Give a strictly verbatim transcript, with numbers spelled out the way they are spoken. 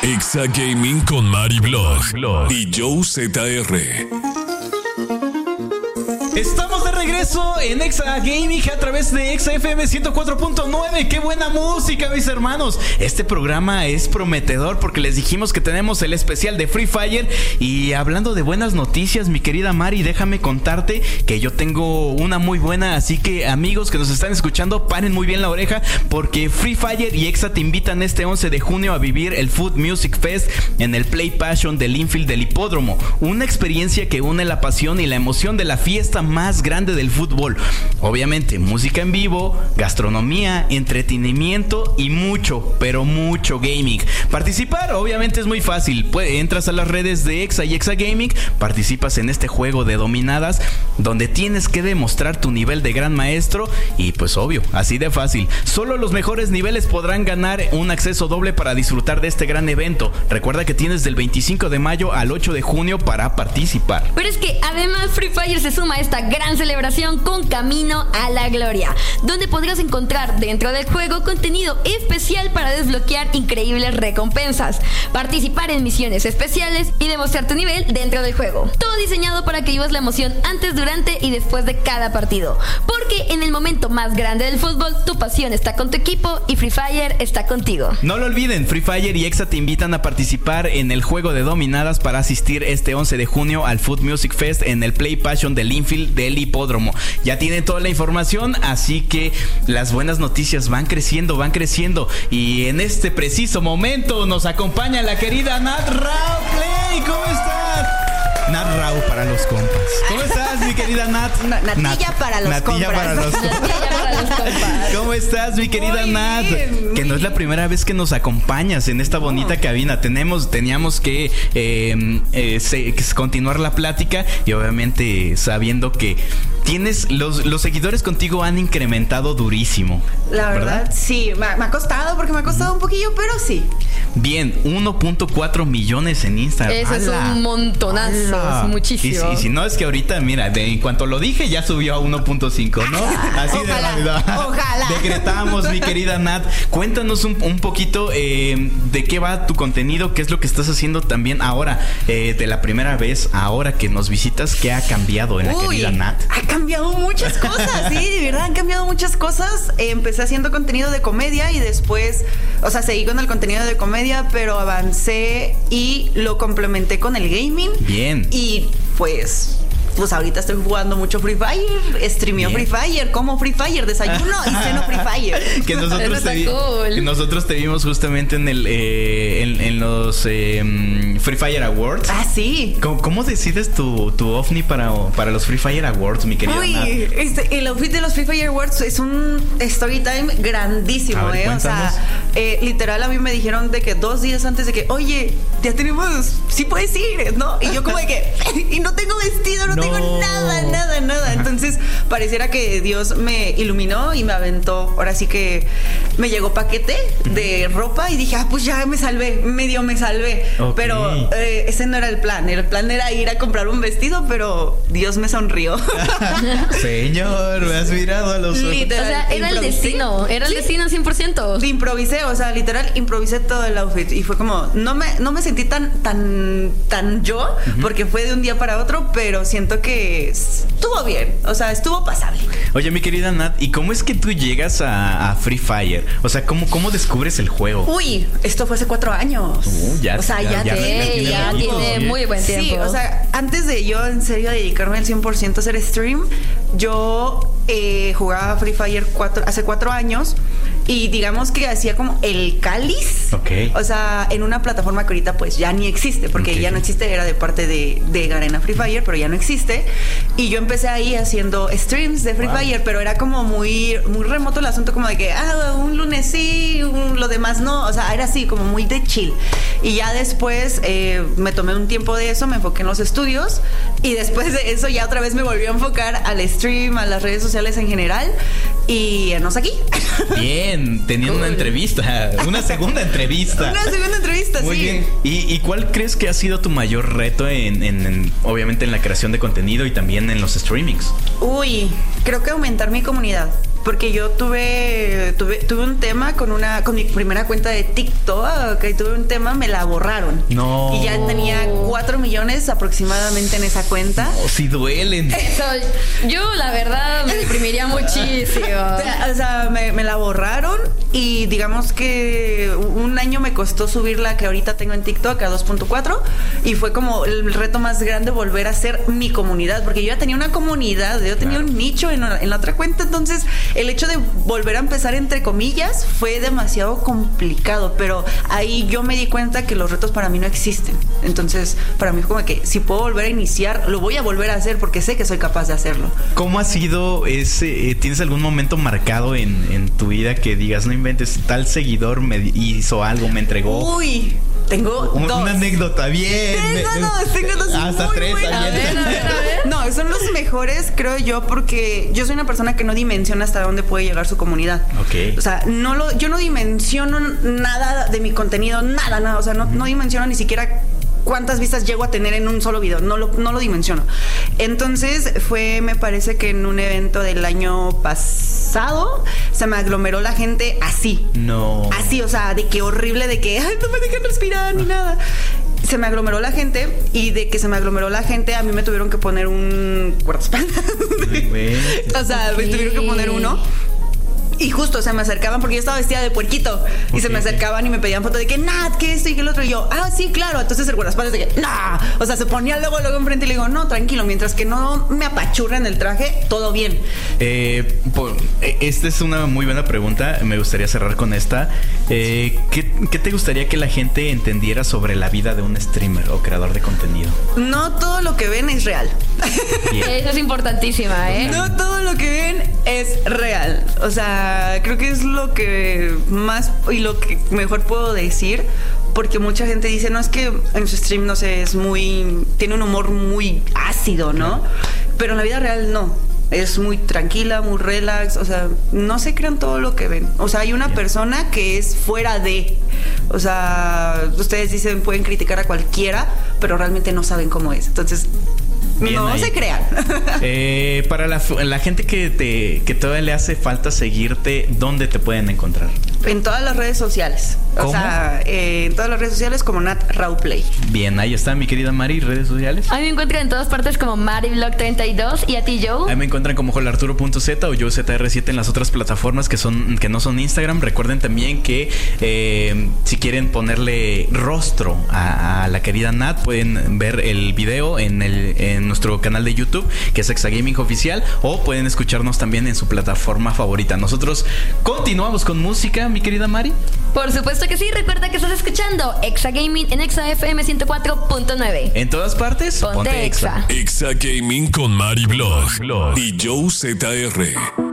Exa Gaming con Mari Blog y Joe Z R. Estamos de regreso en Exa Gaming a través de Exa F M ciento cuatro punto nueve. ¡Qué buena música, mis hermanos! Este programa es prometedor porque les dijimos que tenemos el especial de Free Fire. Y hablando de buenas noticias, mi querida Mari, déjame contarte que yo tengo una muy buena. Así que, amigos que nos están escuchando, paren muy bien la oreja, porque Free Fire y Exa te invitan este once de junio a vivir el Food Music Fest en el Play Passion del infield del Hipódromo. Una experiencia que une la pasión y la emoción de la fiesta más grande del fútbol. Obviamente, música en vivo, gastronomía, entretenimiento y mucho, pero mucho gaming. Participar, obviamente, es muy fácil. Pues, entras a las redes de Exa y Exa Gaming, participas en este juego de dominadas, donde tienes que demostrar tu nivel de gran maestro. Y pues obvio, así de fácil. Solo los mejores niveles podrán ganar un acceso doble para disfrutar de este gran evento. Recuerda que tienes del veinticinco de mayo al ocho de junio para participar. Pero es que además Free Fire se suma a esta gran celebración con Camino a la Gloria, donde podrás encontrar dentro del juego contenido especial para desbloquear increíbles recompensas, participar en misiones especiales y demostrar tu nivel dentro del juego. Todo diseñado para que vivas la emoción antes, durante y después de cada partido, porque en el momento más grande del fútbol, tu pasión está con tu equipo y Free Fire está contigo. No lo olviden, Free Fire y Exa te invitan a participar en el juego de dominadas para asistir este once de junio al Food Music Fest en el Play Passion del infield del Hipódromo. Ya tienen toda la información, así que las buenas noticias van creciendo, van creciendo. Y en este preciso momento nos acompaña la querida Nat Rao Play. ¿Cómo estás? Nat Rao para los compas. ¿Cómo estás, mi querida Nat? No, natilla Nat, para los natilla compras. Para los compas. ¿Cómo estás, mi querida muy Nat? Bien, que no es la primera vez que nos acompañas en esta bonita no. cabina. Tenemos, teníamos que, eh, eh, se, que continuar la plática y obviamente sabiendo que tienes los, los seguidores contigo han incrementado durísimo. La verdad, ¿verdad? Sí, me ha, me ha costado porque me ha costado un poquillo, pero sí. Bien, uno punto cuatro millones en Instagram. Eso es un montonazo, es muchísimo. Y, y si no, es que ahorita, mira, de, en cuanto lo dije, ya subió a uno punto cinco, ¿no? Así ojalá, de rápido. Ojalá. Decretamos, mi querida Nat. Cuéntanos un, un poquito eh, de qué va tu contenido, qué es lo que estás haciendo también ahora, eh, de la primera vez, ahora que nos visitas, ¿qué ha cambiado en la Uy, querida Nat? Ha cambiado muchas cosas, sí, de verdad, han cambiado muchas cosas. Eh, empecé haciendo contenido de comedia y después, o sea, seguí con el contenido de comedia, pero avancé y lo complementé con el gaming. Bien. Y pues... Pues ahorita estoy jugando mucho Free Fire, streameo Free Fire, como Free Fire, desayuno y ceno Free Fire. Que nosotros, te, vi, cool. que nosotros te vimos justamente en el eh, en, en los eh, Free Fire Awards. Ah, sí. ¿Cómo, cómo decides tu, tu ovni para, para los Free Fire Awards, mi querida Uy, Nat? Este, el outfit de los Free Fire Awards es un story time grandísimo, ver, eh. Cuéntanos. O sea, eh, literal a mí me dijeron de que dos días antes de que, oye, ya tenemos, sí puedes ir, ¿no? Y yo como de que, y no tengo vestido, no, no tengo nada, nada, nada. Ajá. Entonces pareciera que Dios me iluminó y me aventó. Ahora sí que me llegó paquete de ropa y dije, ah, pues ya me salvé, medio me salvé. Okay. Pero eh, ese no era el plan. El plan era ir a comprar un vestido, pero Dios me sonrió. Señor, me has mirado a los ojos. Literal, o sea, era improvisé. el destino, era el ¿Sí? destino cien por ciento. Improvisé, o sea, literal, improvisé todo el outfit y fue como, no me, no me sentí tan, tan, tan yo, uh-huh. porque fue de un día para otro, pero siento que estuvo bien, o sea, estuvo pasable. Oye, mi querida Nat, ¿y cómo es que tú llegas a, a Free Fire? O sea, ¿cómo, cómo descubres el juego? Uy, esto fue hace cuatro años. Uh, ya, o sea, ya, ya, ya, tiene, ya tiene muy buen tiempo. Sí, o sea, antes de yo en serio dedicarme al cien por ciento a hacer stream, yo eh, jugaba Free Fire cuatro, hace cuatro años y digamos que hacía como el cáliz. Ok. O sea, en una plataforma que ahorita pues ya ni existe, porque okay. ya no existe, era de parte de, de Garena Free Fire, pero ya no existe. Y yo empecé ahí haciendo streams de Free wow. Fire, pero era como muy, muy remoto el asunto, como de que, ah, un lunes sí, un, lo demás no. O sea, era así, como muy de chill. Y ya después eh, me tomé un tiempo de eso, me enfoqué en los estudios. Y después de eso ya otra vez me volví a enfocar al stream, a las redes sociales en general. Y nos aquí. Bien, teniendo cool. una entrevista, una segunda entrevista. Una segunda entrevista, Muy sí. bien. ¿Y, ¿Y cuál crees que ha sido tu mayor reto en, en, en, obviamente, en la creación de contenido y también en los streamings? Uy, creo que aumentar mi comunidad. porque yo tuve, tuve tuve un tema con una con mi primera cuenta de TikTok, que tuve un tema, me la borraron. No. Y ya tenía cuatro millones aproximadamente en esa cuenta. Oh, sí duelen. Eso, yo la verdad me deprimiría muchísimo. O sea, me, me la borraron y digamos que un año me costó subirla que ahorita tengo en TikTok a dos punto cuatro y fue como el reto más grande volver a ser mi comunidad, porque yo ya tenía una comunidad, yo tenía claro. un nicho en, en la otra cuenta, entonces el hecho de volver a empezar entre comillas fue demasiado complicado, pero ahí yo me di cuenta que los retos para mí no existen, entonces para mí fue como que si puedo volver a iniciar, lo voy a volver a hacer porque sé que soy capaz de hacerlo. ¿Cómo ha sido ese, tienes algún momento marcado en, en tu vida que digas, no inventes, tal seguidor me hizo algo, me entregó? Uy, tengo Un, dos. Una anécdota, bien. Tengo dos, tengo dos. Hasta muy tres. buenas. A ver, a ver, a ver. No, son los mejores, creo yo, porque yo soy una persona que no dimensiona hasta dónde puede llegar su comunidad. Ok. O sea, no lo, yo no dimensiono nada de mi contenido, nada, nada. O sea, no, no dimensiono ni siquiera cuántas vistas llego a tener en un solo video, no lo, no lo dimensiono. Entonces fue, me parece que en un evento del año pasado se me aglomeró la gente así. No. Así, o sea, de que horrible, de que ay, no me dejan respirar ni nada. Se me aglomeró la gente y de que se me aglomeró la gente a mí me tuvieron que poner un guardaespaldas. O sea, okay. me tuvieron que poner uno. Y justo se me acercaban porque yo estaba vestida de puerquito. Y okay, se me acercaban y me pedían foto de que, Nat, que esto y que el otro. Y yo, ah, sí, claro. Entonces el guardaespaldas de que, nah. O sea, se ponía luego, luego enfrente y le digo, no, tranquilo. Mientras que no me apachurren el traje, todo bien. Eh, por, esta es una muy buena pregunta. Me gustaría cerrar con esta. Eh, ¿qué, ¿Qué te gustaría que la gente entendiera sobre la vida de un streamer o creador de contenido? No todo lo que ven es real. Bien. Eso es importantísima, ¿eh? No todo lo que ven es real. O sea, creo que es lo que más y lo que mejor puedo decir, porque mucha gente dice, no, es que en su stream, no sé, es muy, tiene un humor muy ácido, ¿no? Pero en la vida real no, es muy tranquila, muy relax, o sea, no se crean todo lo que ven. O sea, hay una persona que es fuera de, o sea, ustedes dicen, pueden criticar a cualquiera, pero realmente no saben cómo es. Entonces, bien no ahí. Se crean. Eh, para la, la gente que, te, que todavía le hace falta seguirte, ¿dónde te pueden encontrar? En todas las redes sociales. ¿Cómo? O sea, eh, en todas las redes sociales como Nat Raw Play. Bien, ahí está mi querida Mari, redes sociales. A mí me encuentran en todas partes como MariVlog treinta y dos. ¿Y a ti, Joe? Ahí me encuentran como jolarturo punto z o Joe Z R siete en las otras plataformas que son que no son Instagram. Recuerden también que eh, si quieren ponerle rostro a, a la querida Nat, pueden ver el video en, el, en nuestro canal de YouTube, que es Exagaming Oficial, o pueden escucharnos también en su plataforma favorita. Nosotros continuamos con música, mi querida Mari. Por supuesto que sí, recuerda que estás escuchando Exagaming en Exa F M ciento cuatro punto nueve. En todas partes, ponte, ponte Exa. Exagaming con MariVlog y Joe Z R.